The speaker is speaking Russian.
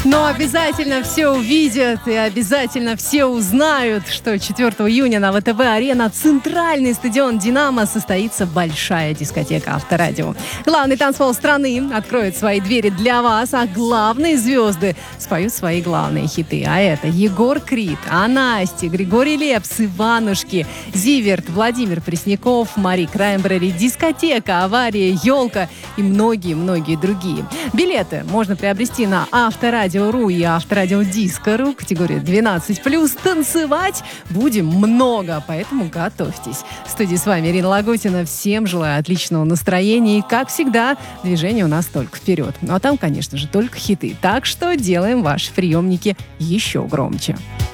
Но обязательно все увидят и обязательно все узнают, что 4 июня на ВТБ-арена, центральный стадион «Динамо», состоится большая дискотека «Авторадио». Главный танцпол страны откроет свои двери для вас, а главные звезды споют свои главные хиты. А это Егор Крид, Анастя, Григорий Лепс, Иванушки, Зиверт, Владимир Пресняков, Мари Краймбрери, дискотека, авария, елка и многие-многие другие. Билеты можно приобрести на Авторадио.ру и Авторадио.Диско.ру, категория 12+. Танцевать будем много, поэтому готовьтесь. В студии с вами Ирина Лагутина. Всем желаю отличного настроения. И, как всегда, движение у нас только вперед. Ну а там, конечно же, только хиты. Так что делаем ваши приемники еще громче.